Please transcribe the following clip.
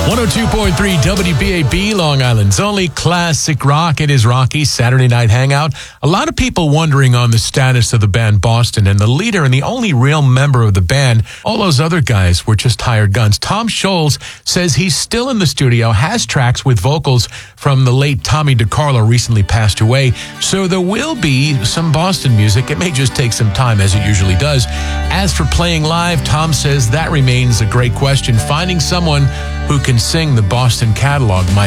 102.3 WBAB, Long Island's only classic rock. It is Rocky's Saturday Night Hangout. A lot of people wondering on the status of the band Boston, and the leader and the only real member of the band. All those other guys were just hired guns. Tom Scholz says he's still in the studio, has tracks with vocals from the late Tommy DiCarlo, recently passed away. So there will be some Boston music. It may just take some time, as it usually does. As for playing live, Tom says that remains a great question. Finding someone who can sing the Boston catalog might